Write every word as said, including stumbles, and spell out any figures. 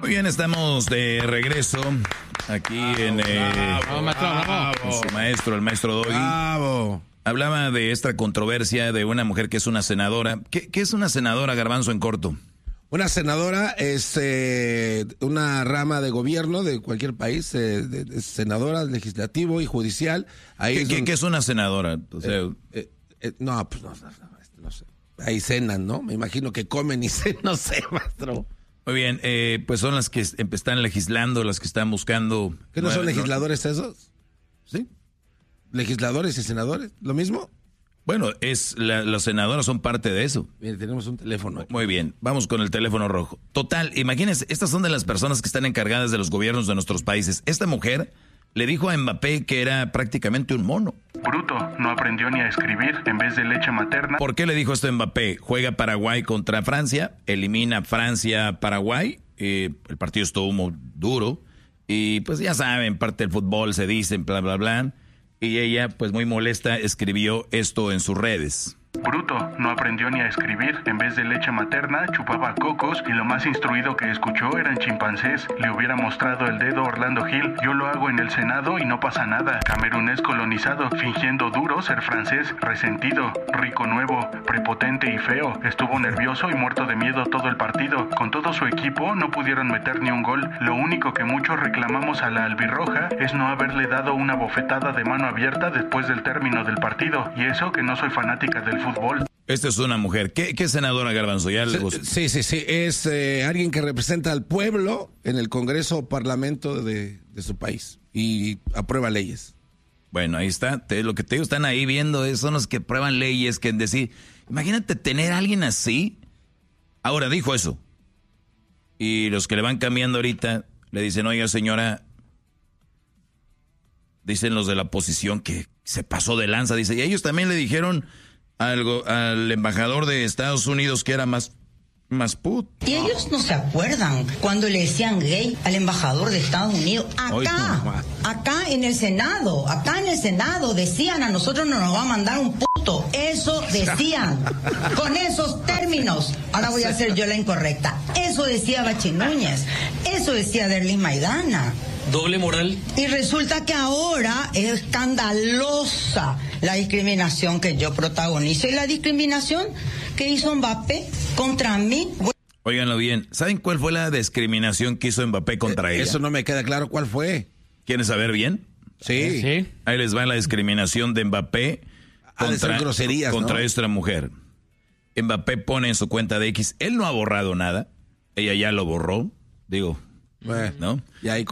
Muy bien, estamos de regreso aquí bravo, en eh, bravo, maestro, bravo. Su maestro, el maestro Doggy. Bravo. Hablaba de esta controversia de una mujer que es una senadora. ¿Qué, qué es una senadora, Garbanzo, en corto? Una senadora es eh, una rama de gobierno de cualquier país, eh, de, de senadora, legislativo y judicial. Ahí ¿Qué, es, ¿qué, donde, ¿Qué es una senadora? O sea, eh, eh, eh, no, pues no, no, no, no sé. Ahí cenan, ¿no? Me imagino que comen y cenan, no sé, maestro. Muy bien, eh, pues son las que están legislando, las que están buscando... ¿Qué no son bueno, legisladores esos? ¿Sí? ¿Legisladores y senadores? ¿Lo mismo? Bueno, es la, las senadoras son parte de eso. Mire, tenemos un teléfono aquí. Muy bien, vamos con el teléfono rojo. Total, imagínense, estas son de las personas que están encargadas de los gobiernos de nuestros países. Esta mujer le dijo a Mbappé que era prácticamente un mono. Bruto, no aprendió ni a escribir en vez de leche materna. ¿Por qué le dijo esto a Mbappé? Juega Paraguay contra Francia, elimina Francia-Paraguay, eh, el partido estuvo muy duro, y pues ya saben, parte del fútbol se dicen, bla, bla, bla, y ella, pues muy molesta, escribió esto en sus redes. Bruto, no aprendió ni a escribir. En vez de leche materna, chupaba cocos y lo más instruido que escuchó eran chimpancés. Le hubiera mostrado el dedo Orlando Gil. Yo lo hago en el Senado y no pasa nada. Camerunés colonizado, fingiendo duro ser francés, resentido, rico nuevo, prepotente y feo. Estuvo nervioso y muerto de miedo todo el partido. Con todo su equipo no pudieron meter ni un gol. Lo único que muchos reclamamos a la albirroja es no haberle dado una bofetada de mano abierta después del término del partido. Y eso que no soy fanática del fútbol. Esta es una mujer. ¿Qué, qué senadora, Garbanzo? ¿Ya le gusta? Sí, sí, sí. Es eh, alguien que representa al pueblo en el Congreso o Parlamento de, de su país y aprueba leyes. Bueno, ahí está. Te, lo que te digo, están ahí viendo, son los que aprueban leyes, que decir, imagínate tener a alguien así. Ahora dijo eso. Y los que le van cambiando ahorita le dicen, oiga, señora, dicen los de la oposición que se pasó de lanza. Dice, y ellos también le dijeron algo al embajador de Estados Unidos que era más, más put. Y ellos no se acuerdan cuando le decían gay al embajador de Estados Unidos. Acá, acá en el Senado, acá en el Senado decían a nosotros no nos va a mandar un puto. Eso decían, con esos términos. Ahora voy a hacer yo la incorrecta. Eso decía Bachi Núñez, eso decía Derlis Maidana. Doble moral. Y resulta que ahora es escandalosa la discriminación que yo protagonizo y la discriminación que hizo Mbappé contra mí. Óiganlo bien, ¿saben cuál fue la discriminación que hizo Mbappé contra eh, ella? Eso no me queda claro cuál fue. ¿Quieren saber bien? Sí. Sí. Ahí les va la discriminación de Mbappé contra, groserías, contra ¿no? esta mujer. Mbappé pone en su cuenta de X, él no ha borrado nada, ella ya lo borró, digo, Bueno, ¿no? y ahí